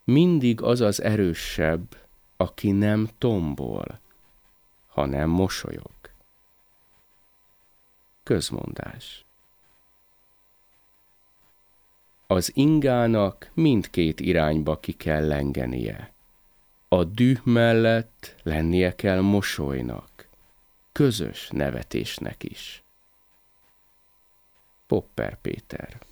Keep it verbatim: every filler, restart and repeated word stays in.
Mindig az az erősebb, aki nem tombol, hanem mosolyog. Közmondás. Az ingának mindkét irányba ki kell lengenie. A düh mellett lennie kell mosolynak, közös nevetésnek is. Popper Péter.